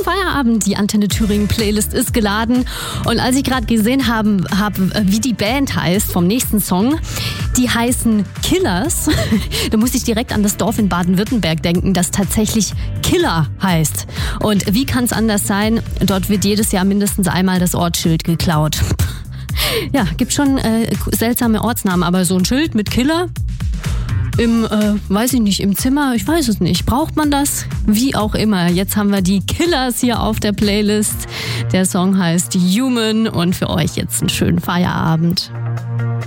Feierabend. Die Antenne Thüringen Playlist ist geladen. Und als ich gerade gesehen habe, wie die Band heißt vom nächsten Song, die heißen Killers, da muss ich direkt an das Dorf in Baden-Württemberg denken, das tatsächlich Killer heißt. Und wie kann es anders sein? Dort wird jedes Jahr mindestens einmal das Ortsschild geklaut. Ja, gibt schon seltsame Ortsnamen, aber so ein Schild mit Killer weiß ich nicht, im Zimmer, ich weiß es nicht. Braucht man das? Wie auch immer. Jetzt haben wir die Killers hier auf der Playlist. Der Song heißt Human und für euch jetzt einen schönen Feierabend.